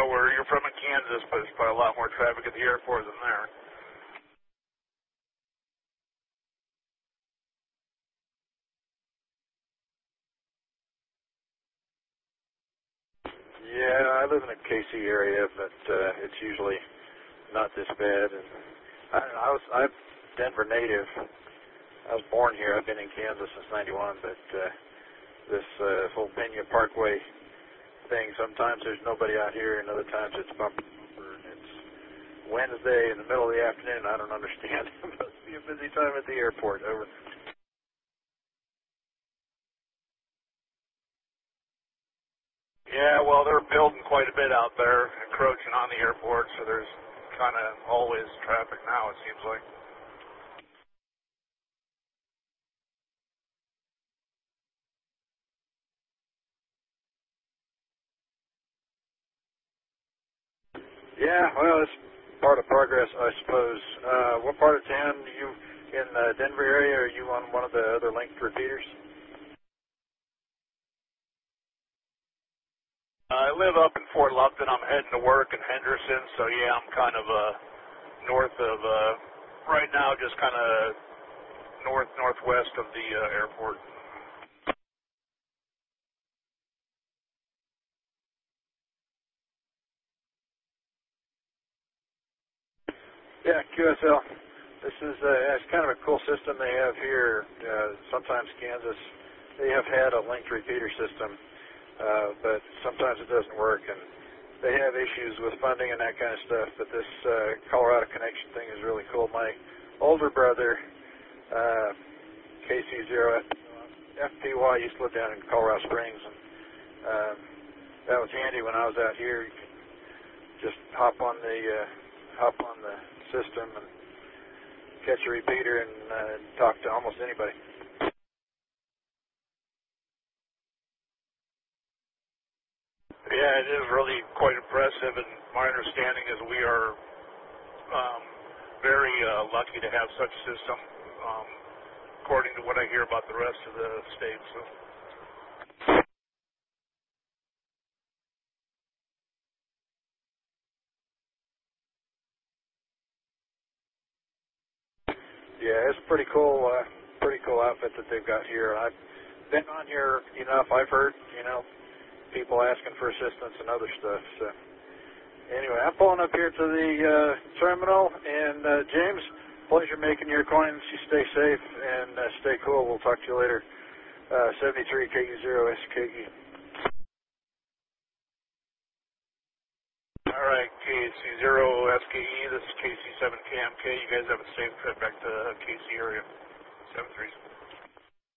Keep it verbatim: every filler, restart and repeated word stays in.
know where you're from in Kansas, but there's probably a lot more traffic at the airport than there. Yeah, I live in the K C area, but uh, it's usually not this bad. And I, I was I'm Denver native. I was born here. I've been in Kansas since ninety-one, but uh, this uh, whole Pena Parkway thing, sometimes there's nobody out here, and other times it's bumper to bumper, and it's Wednesday in the middle of the afternoon. I don't understand. It must be a busy time at the airport. Over. Yeah, well, they're building quite a bit out there, encroaching on the airport, so there's kind of always traffic now, it seems like. Yeah, well, it's part of progress, I suppose. Uh, what part of town are you in the Denver area? Are you on one of the other linked repeaters? Uh, I live up in Fort Lupton. I'm heading to work in Henderson, so yeah, I'm kind of uh, north of, uh, right now, just kind of north northwest of the uh, airport. Yeah, Q S L. This is uh, it's kind of a cool system they have here. Uh, sometimes Kansas, they have had a linked repeater system, uh, but sometimes it doesn't work, and they have issues with funding and that kind of stuff. But this uh, Colorado Connection thing is really cool. My older brother, uh, K C zero F P Y, used to live down in Colorado Springs, and uh, that was handy when I was out here. You could just hop on the uh, hop on the system and catch a repeater and uh, talk to almost anybody. Yeah, it is really quite impressive, and my understanding is we are um, very uh, lucky to have such a system, um, according to what I hear about the rest of the states. So. Yeah, it's pretty cool, uh, pretty cool outfit that they've got here. I've been on here enough. I've heard, you know, people asking for assistance and other stuff. So anyway, I'm pulling up here to the uh, terminal, and uh, James, pleasure making your acquaintance. You stay safe and uh, stay cool. We'll talk to you later. Uh, seventy-three K U zero S K E. All right, K C zero S K E, this is K C seven K M K. You guys have a safe trip back to K C area. seven three.